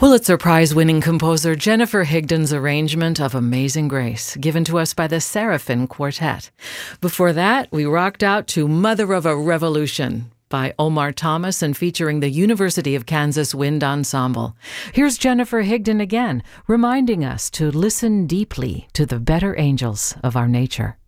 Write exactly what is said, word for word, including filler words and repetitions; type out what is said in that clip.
Pulitzer Prize-winning composer Jennifer Higdon's arrangement of Amazing Grace, given to us by the Seraphim Quartet. Before that, we rocked out to Mother of a Revolution by Omar Thomas and featuring the University of Kansas Wind Ensemble. Here's Jennifer Higdon again, reminding us to listen deeply to the better angels of our nature.